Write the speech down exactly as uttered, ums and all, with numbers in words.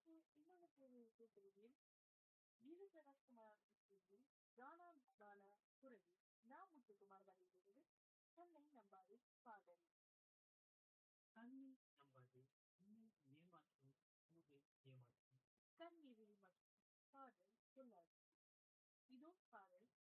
வீரசனகுமார் இசையில் கானாபான குரலில் நா முத்துக்குமார் வரையிலிருந்து கண்ணை நம்பாதே பாடல். கண்ணை நம்பாதே உன்னை ஏமாற்றும் ஊரை ஏமாற்றும். கண் எதிரி மற்றும் பாடல் சொல்லாது. இதோ பாடல்